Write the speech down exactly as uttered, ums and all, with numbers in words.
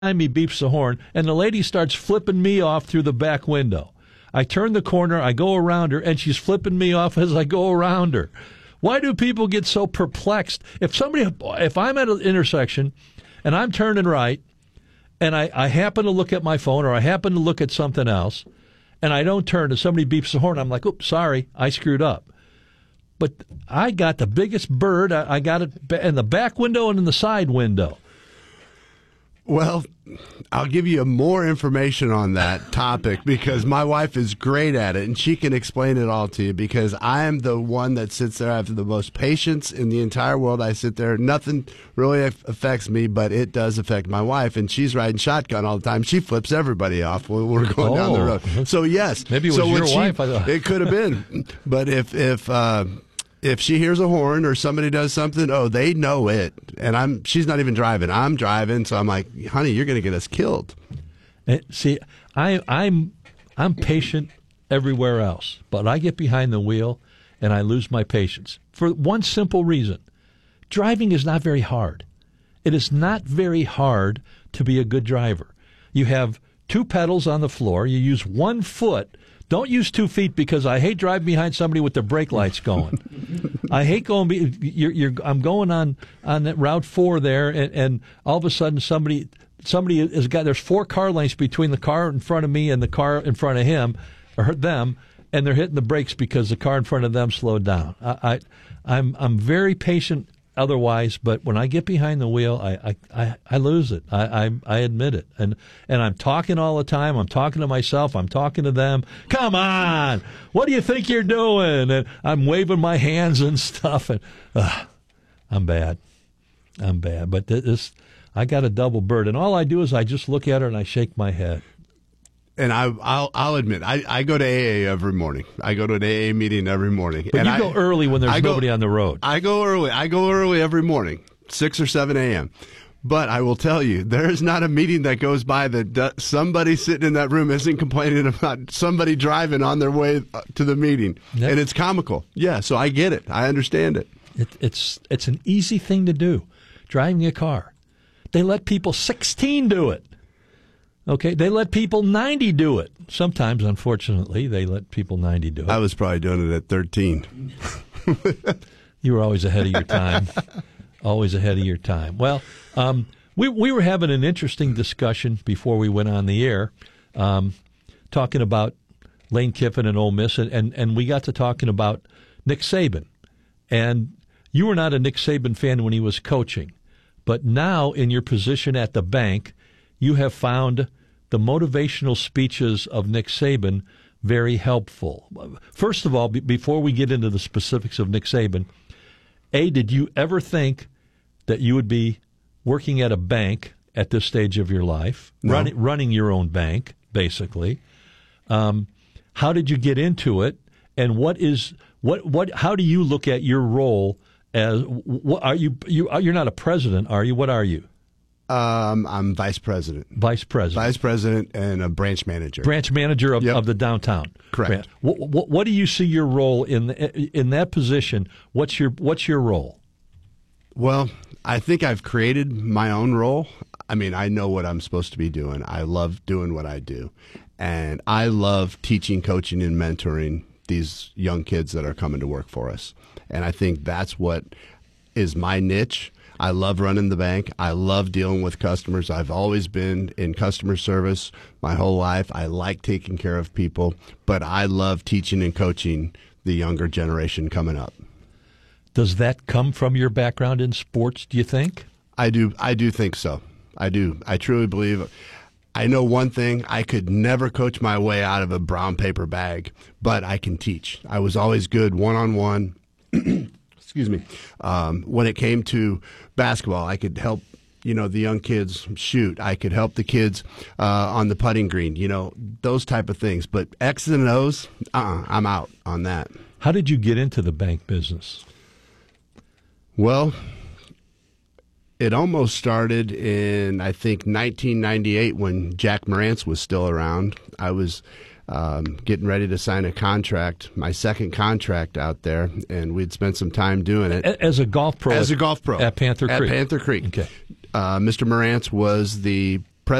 me beeps the horn, and the lady starts flipping me off through the back window. I turn the corner, I go around her, and she's flipping me off as I go around her. Why do people get so perplexed? If somebody, if I'm at an intersection and I'm turning right, and I, I happen to look at my phone or I happen to look at something else, and I don't turn and somebody beeps the horn, I'm like, oops, sorry, I screwed up. But I got the biggest bird. I, I got it in the back window and in the side window. Well, I'll give you more information on that topic because my wife is great at it and she can explain it all to you because I am the one that sits there. I have the most patience in the entire world. I sit there. Nothing really affects me, but it does affect my wife, and she's riding shotgun all the time. She flips everybody off when we're going oh. down the road. So, yes. Maybe it was so your she, wife. I thought. It could have been. But if... if uh, If she hears a horn or somebody does something, oh, they know it. And I'm she's not even driving. I'm driving, so I'm like, honey, you're going to get us killed. See, I, I'm I'm patient everywhere else, but I get behind the wheel and I lose my patience for one simple reason. Driving is not very hard. It is not very hard to be a good driver. You have two pedals on the floor. You use one foot. Don't use two feet because I hate driving behind somebody with the brake lights going. I hate going. Be, you're, you're, I'm going on on that Route Four there, and, and all of a sudden somebody somebody has got. There's four car lengths between the car in front of me and the car in front of him or them, and they're hitting the brakes because the car in front of them slowed down. I, I I'm I'm very patient otherwise, but when I get behind the wheel, I I, I, I lose it. I, I I admit it, and and I'm talking all the time. I'm talking to myself. I'm talking to them. Come on, what do you think you're doing? And I'm waving my hands and stuff. And uh, I'm bad. I'm bad. But this, I got a double bird, and all I do is I just look at her and I shake my head. And I, I'll, I'll admit, I, I go to A A every morning. I go to an A A meeting every morning. But and you I, go early when there's I go, nobody on the road. I go early. I go early every morning, six or seven a.m. But I will tell you, there is not a meeting that goes by that do, somebody sitting in that room isn't complaining about somebody driving on their way to the meeting. Yep. And it's comical. Yeah, so I get it. I understand it. it. It's it's an easy thing to do, driving a car. They let people sixteen do it. Okay, they let people ninety do it. Sometimes, unfortunately, they let people ninety do it. I was probably doing it at thirteen. You were always ahead of your time. Always ahead of your time. Well, um, we we were having an interesting discussion before we went on the air, um, talking about Lane Kiffin and Ole Miss, and, and, and we got to talking about Nick Saban. And you were not a Nick Saban fan when he was coaching, but now in your position at the bank, you have found the motivational speeches of Nick Saban very helpful. First of all, b- before we get into the specifics of Nick Saban, A, did you ever think that you would be working at a bank at this stage of your life, no. running, running your own bank, basically? Um, how did you get into it, and what is what what? How do you look at your role as? What are you? You you're not a president, are you? What are you? Um, I'm vice president. Vice president. Vice president and a branch manager. Branch manager of, yep. of the downtown. Correct. What, what, what do you see your role in in that position? What's your What's your role? Well, I think I've created my own role. I mean, I know what I'm supposed to be doing. I love doing what I do. And I love teaching, coaching, and mentoring these young kids that are coming to work for us. And I think that's what is my niche. I love running the bank. I love dealing with customers. I've always been in customer service my whole life. I like taking care of people, but I love teaching and coaching the younger generation coming up. Does that come from your background in sports, do you think? I do. I do think so. I do. I truly believe. I know one thing. I could never coach my way out of a brown paper bag, but I can teach. I was always good one-on-one. Excuse me. Um, when it came to basketball, I could help, you know, the young kids shoot. I could help the kids uh, on the putting green, you know, those type of things. But X's and O's, uh-uh, I'm out on that. How did you get into the bank business? Well, it almost started in, I think, nineteen ninety-eight when Jack Morantz was still around. I was Um, getting ready to sign a contract, my second contract out there, and we'd spent some time doing it. As a golf pro? As a golf pro. At Panther Creek? At Panther Creek. Okay. Uh, Mister Morantz was the